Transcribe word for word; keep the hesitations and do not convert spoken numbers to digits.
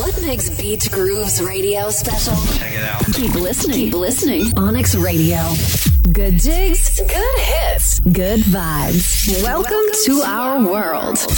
Good Mix Beach Grooves radio special. Check it out. Keep listening. Keep listening. Onyx Radio. Good jigs, good hits, good vibes. Welcome, Welcome to, to our world.